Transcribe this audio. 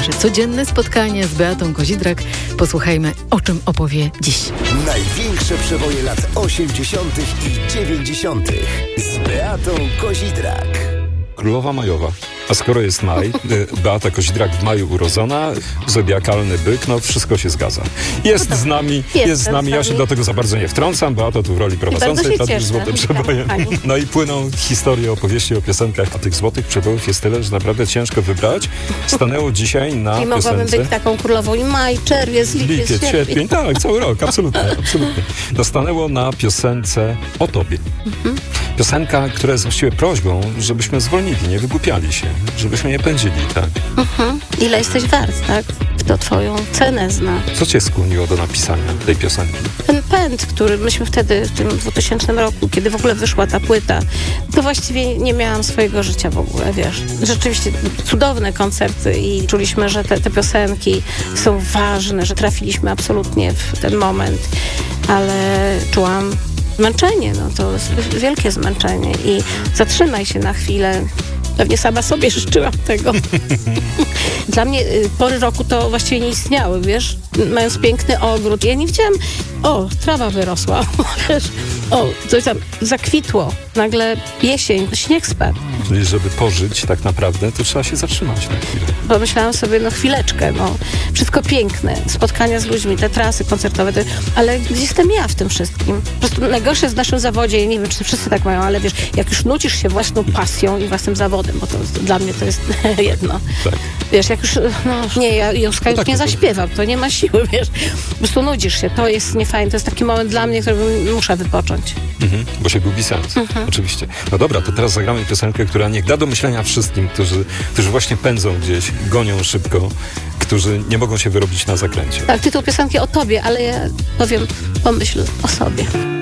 nasze codzienne spotkanie z Beatą Kozidrak. Posłuchajmy, o czym opowie dziś. Największe przeboje lat 80. i 90. z Beatą Kozidrak. Królowa majowa. A skoro jest maj, Beata Kozidrak w maju urodzona, zodiakalny byk, no wszystko się zgadza. Jest z nami, ja się do tego za bardzo nie wtrącam, Beata tu w roli prowadzącej, Tadeusz Złote Przeboje. No i płyną historie, opowieści o piosenkach, a tych złotych przebojów jest tyle, że naprawdę ciężko wybrać. Stanęło dzisiaj na I mogłabym piosence... być taką królową i maj, czerwiec, lipiec, sierpień. Tak, cały rok, absolutnie. To stanęło na piosence o tobie. Piosenka, która jest właściwie prośbą, żebyśmy zwolnili, nie wygłupiali się, żebyśmy nie pędzili, tak? Ile jesteś wart, tak? Kto twoją cenę zna. Co cię skłoniło do napisania tej piosenki? Ten pęd, który myśmy wtedy, w tym 2000 roku, kiedy w ogóle wyszła ta płyta, to właściwie nie miałam swojego życia w ogóle, wiesz. Rzeczywiście cudowne koncerty i czuliśmy, że te piosenki są ważne, że trafiliśmy absolutnie w ten moment, ale czułam zmęczenie, no to jest wielkie zmęczenie i zatrzymaj się na chwilę. Pewnie sama sobie życzyłam tego. Dla mnie pory roku to właściwie nie istniały, wiesz? Mając piękny ogród. Ja nie widziałam, trawa wyrosła, wiesz? Coś tam zakwitło. Nagle jesień, śnieg spadł. Czyli żeby pożyć tak naprawdę, to trzeba się zatrzymać na chwilę. Pomyślałam sobie, chwileczkę, wszystko piękne, spotkania z ludźmi, te trasy koncertowe, ale gdzie jestem ja w tym wszystkim? Po prostu najgorsze jest w naszym zawodzie, nie wiem, czy wszyscy tak mają, ale wiesz, jak już nucisz się własną pasją i własnym zawodem, bo to dla mnie to jest jedno. Tak. Wiesz, jak już, ja Józka już nie zaśpiewam, to nie ma siły, wiesz. Po prostu nudzisz się, to jest niefajne, to jest taki moment dla mnie, który muszę wypocząć. Bo się gubi sens, oczywiście. No dobra, to teraz zagramy piosenkę, która niech da do myślenia wszystkim, którzy właśnie pędzą gdzieś, gonią szybko, którzy nie mogą się wyrobić na zakręcie. Tak, tytuł piosenki o tobie, ale ja powiem, pomyśl o sobie.